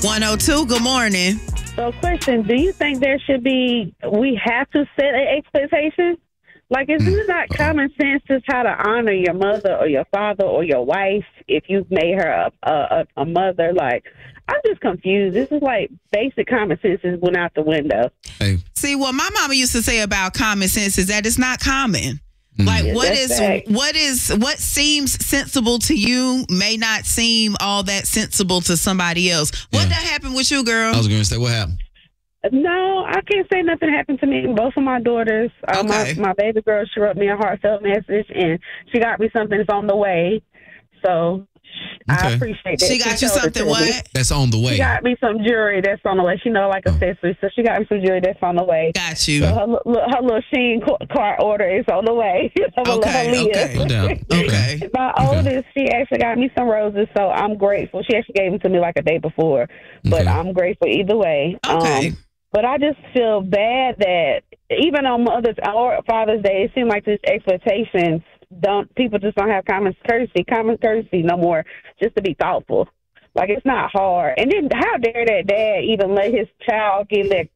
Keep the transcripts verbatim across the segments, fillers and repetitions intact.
one oh two, good morning. So, question, do you think there should be, we have to set an expectation? Like, is it not common sense just how to honor your mother or your father or your wife if you've made her a, a, a mother? Like, I'm just confused. This is like basic common sense is went out the window. Hey. See, what my mama used to say about common sense is that it's not common. Mm-hmm. Like, yeah, what is fact. what is what seems sensible to you may not seem all that sensible to somebody else. What Yeah. that happened with you, girl? I was going to say, what happened? No, I can't say nothing happened to me. Both of my daughters, uh, Okay. my, my baby girl, she wrote me a heartfelt message, and she got me something that's on the way. So I Okay. appreciate that. She got you showed it something to me. what? That's on the way. She got me some jewelry that's on the way. She know like accessories, so she got me some jewelry that's on the way. Got you. So her, li- her little Shein ca- card order is on the way. Her little Okay, Aaliyah. okay. No doubt. Okay. My Okay. oldest, she actually got me some roses, so I'm grateful. She actually gave them to me like a day before, but Okay. I'm grateful either way. Okay. Um, but I just feel bad that even on Mother's or Father's Day, it seems like these expectations don't, people just don't have common courtesy, common courtesy no more, just to be thoughtful. Like, it's not hard. And then how dare that dad even let his child get that?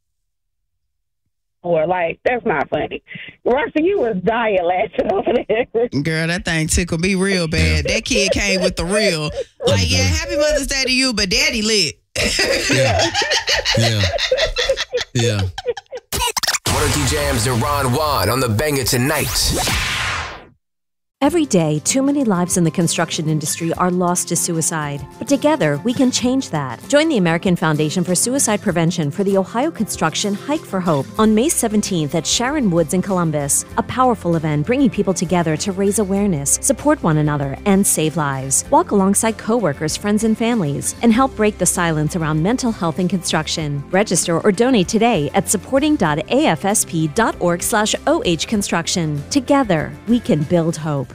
Or like, that's not funny. Roxy, you was dying laughing over there. Girl, that thing tickled me real bad. That kid came with the real. Like, yeah, happy Mother's Day to you, but daddy lit. Yeah. Yeah. Yeah. one oh two Jams and Ron Juan on the Banger Tonight. Every day, too many lives in the construction industry are lost to suicide. But together, we can change that. Join the American Foundation for Suicide Prevention for the Ohio Construction Hike for Hope on May seventeenth at Sharon Woods in Columbus. A powerful event bringing people together to raise awareness, support one another, and save lives. Walk alongside coworkers, friends, and families, and help break the silence around mental health in construction. Register or donate today at supporting.afsp.org slash OH construction. Together, we can build hope.